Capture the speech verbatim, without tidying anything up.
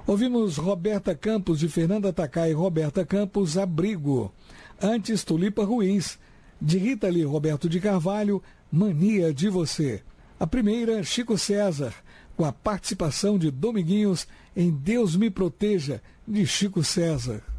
Ouvimos Roberta Campos, de Fernanda Takai e Roberta Campos, Abrigo. Antes, Tulipa Ruiz, de Rita Lee Roberto de Carvalho, Mania de Você. A primeira, Chico César, com a participação de Dominguinhos em Deus Me Proteja, de Chico César.